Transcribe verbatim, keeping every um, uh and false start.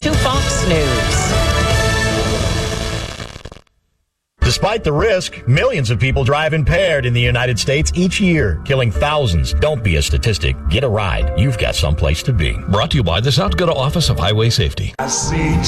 to Fox News. Despite the risk, millions of people drive impaired in the United States each year, killing thousands. Don't be a statistic. Get a ride. You've got someplace to be. Brought to you by the South Dakota Office of Highway Safety. I see